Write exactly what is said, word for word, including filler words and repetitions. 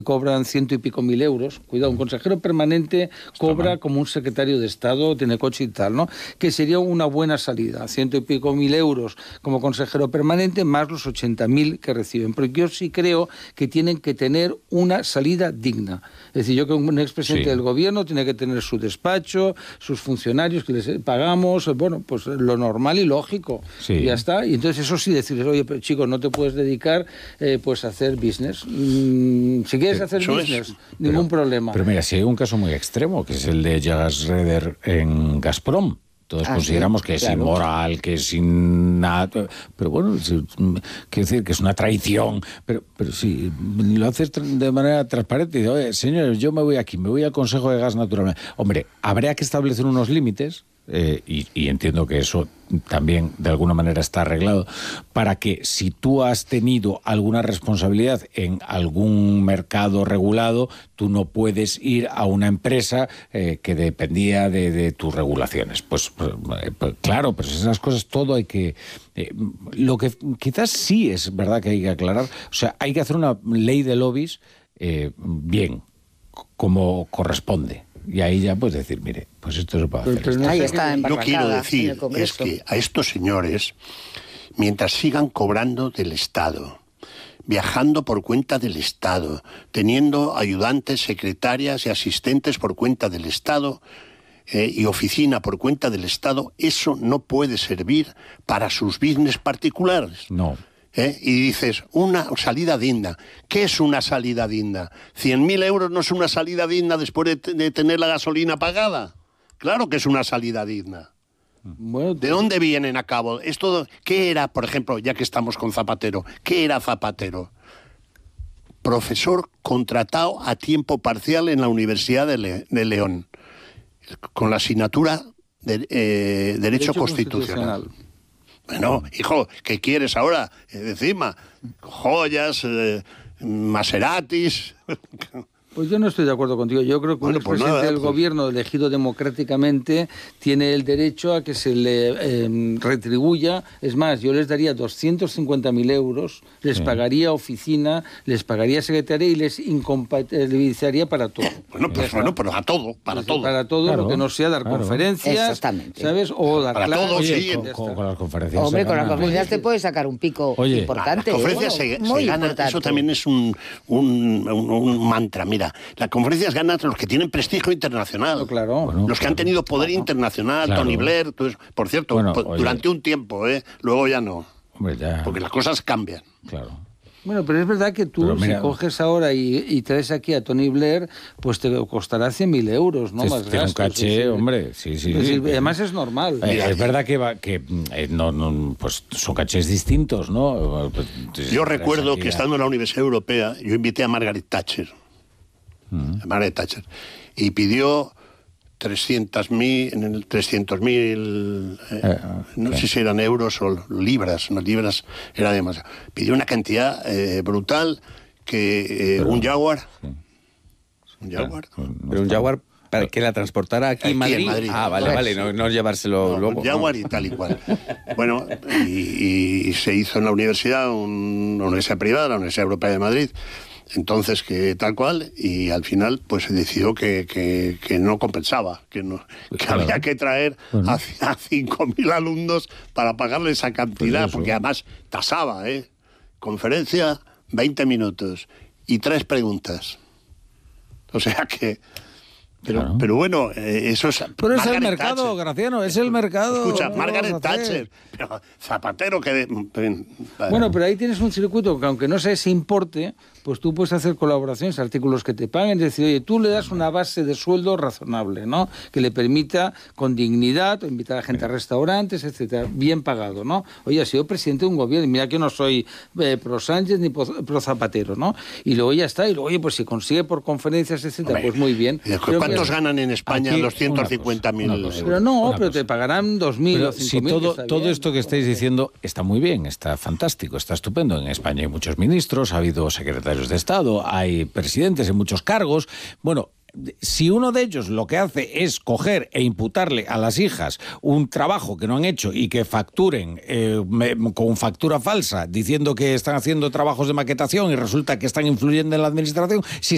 cobran ciento y pico mil euros. Cuidado, un consejero permanente cobra como un secretario de Estado, tiene coche y tal, ¿no? Que sería una buena salida. Ciento y pico mil euros como consejero permanente, más los ochenta mil que reciben. Pero yo sí creo que tienen que tener una salida digna. Es decir, yo que un expresidente sí. del gobierno tiene que tener su despacho, sus funcionarios que les pagamos, bueno, pues lo normal y lógico. Sí. Y ya está. Y entonces eso sí decirles, oye, pero chico, no te puedes dedicar eh, pues a hacer business. Mm, si quieres hacer eso business, es, ningún pero, problema. Pero mira, si hay un caso muy extremo, que es el de Jas Reder en Gazprom. Todos ah, consideramos sí, que es claro. inmoral, que es sin nada, pero bueno, quiero decir que es una traición, pero, pero si lo haces de manera transparente, y dices, oye, señores, yo me voy aquí, me voy al Consejo de Gas Natural. Hombre, habría que establecer unos límites, eh, y, y entiendo que eso también de alguna manera está arreglado, para que si tú has tenido alguna responsabilidad en algún mercado regulado, tú no puedes ir a una empresa eh, que dependía de, de tus regulaciones. Pues, pues, pues claro, pero esas cosas todo hay que... Eh, lo que quizás sí es verdad que hay que aclarar, o sea, hay que hacer una ley de lobbies eh, bien, como corresponde. Y ahí ya puedes decir, mire, pues esto se puede hacer. Pero, pero ahí está Yo quiero decir es que a estos señores, mientras sigan cobrando del Estado, viajando por cuenta del Estado, teniendo ayudantes, secretarias y asistentes por cuenta del Estado eh, y oficina por cuenta del Estado, eso no puede servir para sus business particulares. No. ¿Eh? Y dices, una salida digna. ¿Qué es una salida digna? ¿cien mil euros no es una salida digna después de, t- de tener la gasolina pagada? Claro que es una salida digna. Bueno, ¿de dónde vienen a cabo? Esto, ¿qué era, por ejemplo, ya que estamos con Zapatero? ¿Qué era Zapatero? Profesor contratado a tiempo parcial en la Universidad de, Le- de León, con la asignatura de eh, Derecho, Derecho Constitucional. Constitucional. Bueno, hijo, ¿qué quieres ahora? Eh, encima, joyas, eh, Maseratis... Pues yo no estoy de acuerdo contigo. Yo creo que bueno, un expresidente pues nada, del pues... gobierno elegido democráticamente tiene el derecho a que se le eh, retribuya. Es más, yo les daría doscientos cincuenta mil euros, les sí. pagaría oficina, les pagaría secretaria y les incompatibilizaría para todo. Bueno, pues ya bueno, pero a todo, para pues, todo. Para todo, claro, lo que no sea dar claro. conferencias, ¿sabes? O dar para clases. todo, Oye, sí. Con, con, con las conferencias. Hombre, con las conferencias te puedes sacar un pico Oye, importante. Las conferencias ¿eh? se, se ganan, eso también es un, un, un, un mantra. Mira, la conferencia ganan los que tienen prestigio internacional, no, claro, bueno, los que claro, han tenido poder claro, internacional, claro. Tony Blair, todo eso. Por cierto, bueno, po- durante un tiempo, ¿eh? Luego ya no, Hombre, ya. porque las cosas cambian. Claro. Bueno, pero es verdad que tú, mira, si coges ahora y, y traes aquí a Tony Blair, pues te costará cien mil euros, ¿no? Es, más tiene gastos, un caché, sí, sí. hombre, sí, sí. Es decir, sí. Además es normal. Eh, es verdad que, va, que eh, no, no, pues son cachés distintos, ¿no? Pues, yo recuerdo que estando en la Universidad Europea, yo invité a Margaret Thatcher, mm. a Margaret Thatcher, y pidió trescientos mil, eh, eh, no okay. sé si eran euros o libras, no, libras era demasiado. Pidió una cantidad eh, brutal que eh, Pero, un Jaguar, sí. un Jaguar, Pero, Pero un Jaguar para que la transportara aquí, aquí en, Madrid? en Madrid. Ah, vale, pues, vale, no, no llevárselo no, luego. Un Jaguar no. y tal y cual. Bueno, y, y se hizo en la universidad, un, una universidad privada, la Universidad Europea de Madrid. Entonces, que tal cual, y al final pues se decidió que, que, que no compensaba, que, no, pues que claro. había que traer bueno. a, a cinco mil alumnos para pagarle esa cantidad, pues porque además tasaba, ¿eh? Conferencia, veinte minutos, y tres preguntas. O sea que... Pero, claro. pero bueno, eh, eso es... Pero es el mercado, Thatcher. Graciano, es el mercado. Escucha, Margaret Thatcher, pero Zapatero que... De... Bueno, pero ahí tienes un circuito que aunque no sea ese importe, pues tú puedes hacer colaboraciones, artículos que te paguen, es decir, oye, tú le das una base de sueldo razonable, ¿no? Que le permita con dignidad invitar a gente a restaurantes, etcétera, bien pagado, ¿no? Oye, ha sido presidente de un gobierno, y mira que no soy eh, pro Sánchez ni pro, pro Zapatero, ¿no? Y luego ya está, y luego, oye, pues si consigue por conferencias, etcétera, Hombre, pues muy bien. ¿Cuántos que... ganan en España los ciento cincuenta mil? Pero no, pero te pagarán dos mil o cinco mil. Si todo, todo esto que estáis diciendo está muy bien, está fantástico, está estupendo. En España hay muchos ministros, ha habido secretarios de Estado, hay presidentes en muchos cargos. Bueno, si uno de ellos lo que hace es coger e imputarle a las hijas un trabajo que no han hecho y que facturen eh, con factura falsa, diciendo que están haciendo trabajos de maquetación y resulta que están influyendo en la administración, si